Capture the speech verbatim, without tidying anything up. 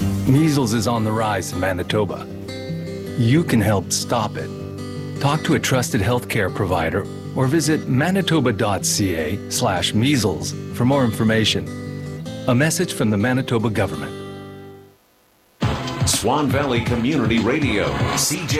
Measles is on the rise in Manitoba. You can help stop it. Talk to a trusted healthcare provider or visit manitoba.ca slash measles for more information. A message from the Manitoba government. Swan Valley Community Radio, C J